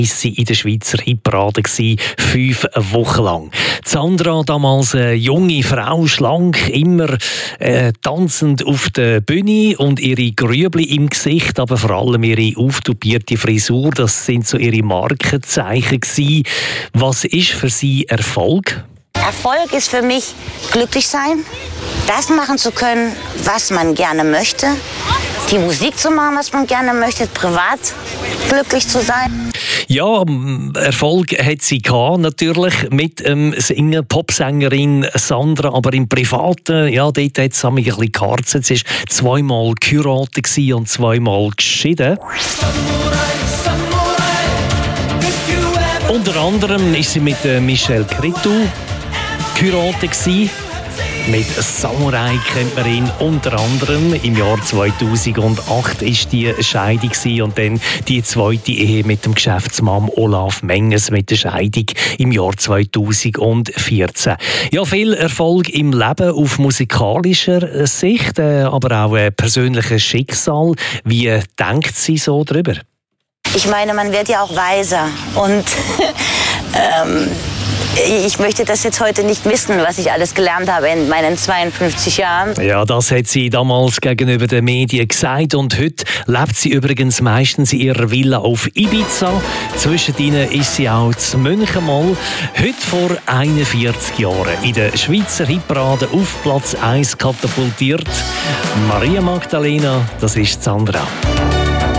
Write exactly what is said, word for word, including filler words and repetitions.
Sie in der Schweizer Hitparade gsi, fünf Wochen lang. Sandra, damals eine junge Frau, schlank, immer äh, tanzend auf der Bühne und ihre Grübli im Gesicht, aber vor allem ihre auftupierte Frisur, das sind so ihre Markenzeichen gsi. Was ist für Sie Erfolg? Erfolg ist für mich glücklich sein, das machen zu können, was man gerne möchte, die Musik zu machen, was man gerne möchte, privat glücklich zu sein. Ja, Erfolg hat sie gehabt, natürlich mit ähm, Singen, Popsängerin Sandra, aber im Privaten, ja, dort hat es ein bisschen geharzt. Sie war zweimal geheiratet und zweimal geschieden. Unter anderem ist sie mit äh, Michel Cretu geheiratet gewesen. Mit Samurai kennt man ihn unter anderem. Im Jahr zweitausendacht war die Scheidung und dann die zweite Ehe mit dem Geschäftsmann Olaf Menges mit der Scheidung im Jahr zweitausendvierzehn. Ja, viel Erfolg im Leben auf musikalischer Sicht, aber auch ein persönliches Schicksal. Wie denkt sie so darüber? Ich meine, man wird ja auch weiser und ähm, ich möchte das jetzt heute nicht missen, was ich alles gelernt habe in meinen zweiundfünfzig Jahren. Ja, das hat sie damals gegenüber den Medien gesagt und heute lebt sie übrigens meistens in ihrer Villa auf Ibiza. Zwischen ihnen ist sie auch zu Münchenmal. Heute vor einundvierzig Jahren in der Schweizer Hitparade auf Platz eins katapultiert. Maria Magdalena, das ist Sandra.